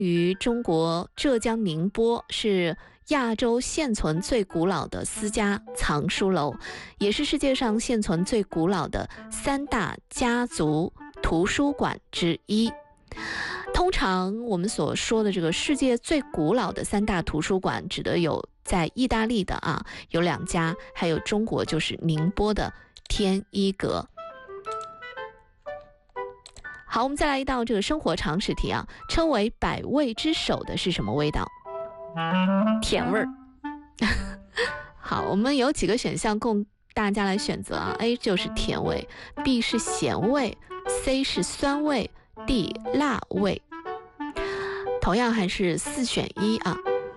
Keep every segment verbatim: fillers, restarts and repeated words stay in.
于中国浙江宁波，是亚洲现存最古老的私家藏书楼，也是世界上现存最古老的三大家族图书馆之一。通常我们所说的这个世界最古老的三大图书馆，指的有在意大利的啊有两家，还有中国就是宁波的天一阁。好，我们再来一道这个生活常识题啊，称为百味之首的是什么味道？ 甜味儿。 好，我们有几个选项供大家来选择啊 A 就是甜味， B 是咸味， C 是酸味， D 辣味。同样还是四选一啊。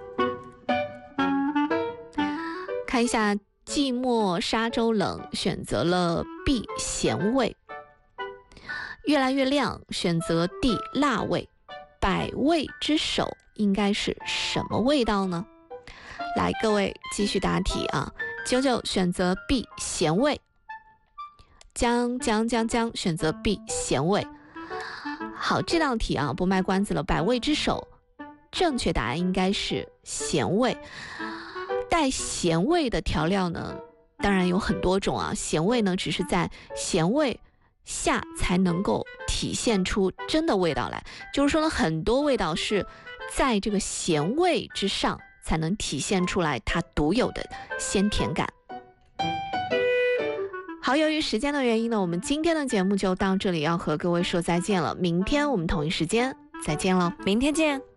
看一下寂寞沙洲冷选择了 B 咸味，越来越亮选择 D 辣味。百味之首应该是什么味道呢？来，各位继续答题啊。九九选择 B 咸味，江江江江选择 B 咸味。好，这道题啊不卖关子了，百味之首正确答案应该是咸味。带咸味的调料呢当然有很多种啊，咸味呢只是在咸味下才能够体现出真的味道来，就是说呢很多味道是在这个咸味之上才能体现出来它独有的鲜甜感。好，由于时间的原因呢，我们今天的节目就到这里，要和各位说再见了。明天我们同一时间再见了， 明天见。